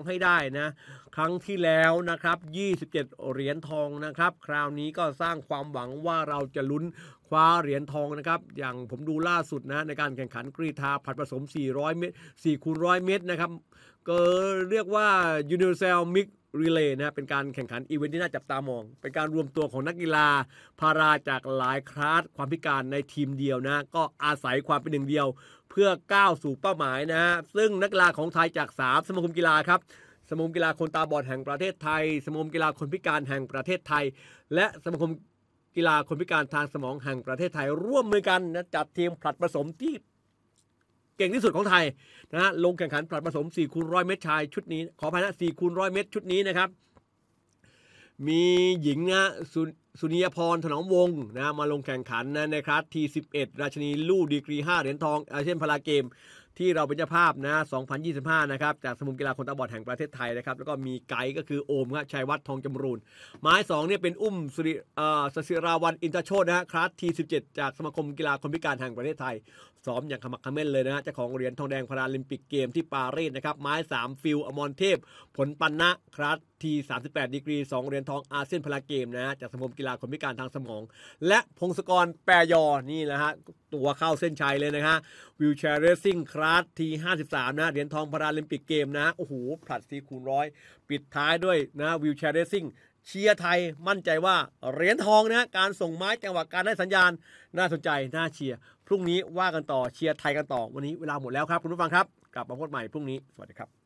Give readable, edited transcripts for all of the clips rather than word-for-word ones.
ให้ได้นะครั้งที่แล้วนะครับ27เหรียญทองนะครับคราวนี้ก็สร้างความหวังว่าเราจะลุ้นคว้าเหรียญทองนะครับอย่างผมดูล่าสุดนะในการแข่งขันกรีฑาผลัดผสม400เมตร4x100 เมตรนะครับก็เรียกว่า Universal Mix Relay นะเป็นการแข่งขันอีเวนต์ที่น่าจับตามองเป็นการรวมตัวของนักกีฬาพาราจากหลายคลาสความพิการในทีมเดียวนะก็อาศัยความเป็นหนึ่งเดียวเพื่อก้าวสู่เป้าหมายนะฮะซึ่งนักกีฬาของไทยจาก3สมาคมกีฬาครับสมาคมกีฬาคนตาบอดแห่งประเทศไทยสมาคมกีฬาคนพิการแห่งประเทศไทยและสมาคมกีฬาคนพิการทางสมองแห่งประเทศไทยร่วมมือกันนะจัดทีมผลัดผสมที่เก่งที่สุดของไทยนะฮะลงแข่งขันผลัดผสม4x100 เมตรชายชุดนี้ขออภัยนะ4x100 เมตรชุดนี้นะครับมีหญิงนะสุนิยพรถนอมวงศ์นะมาลงแข่งขันนะในคลาสที่11ราชินีลู่ดีกรี5เหรียญทองอาเซียนพาราเกมที่เราเป็นเจ้าภาพนะ2025นะครับจากสมาคมกีฬาคนตาบอดแห่งประเทศไทยนะครับแล้วก็มีไกด์ก็คือโอมครับชัยวัฒน์ทองจำรูนหมาย2เนี่ยเป็นสศิราวัลย์อินทโชตินะฮะคลาสที่17จากสมาคมกีฬาคนพิการแห่งประเทศไทยซ้อมอย่างขมักเขม้นเลยนะฮะเจ้าของเหรียญทองแดงพาราลิมปิกเกมที่ปารีสนะครับไม้3ฟิลอมรเทพผลปันนะคลาสที่38ดีกรี2เหรียญทองอาเซียนพาราเกมนะฮะจากสมาคมกีฬาคนพิการทางสมองและพงศกรแปรยอนี่แหละฮะตัวเข้าเส้นชัยเลยนะฮะวิวแชร์เรซซิ่งคลาสที่53นะเหรียญทองพาราลิมปิกเกมนะโอ้โหผลัด4x100ปิดท้ายด้วยนะวิวแชร์เรซซิ่งเชียร์ไทยมั่นใจว่าเหรียญทองนะการส่งไม้จังหวะการได้สัญญาณน่าสนใจน่าเชียร์พรุ่งนี้ว่ากันต่อเชียร์ไทยกันต่อวันนี้เวลาหมดแล้วครับคุณผู้ฟังครับกลับมาพบใหม่พรุ่งนี้สวัสดีครับ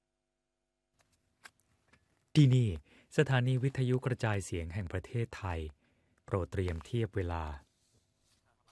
ที่นี่สถานีวิทยุกระจายเสียงแห่งประเทศไทยโปรดเตรียมเทียบเวลา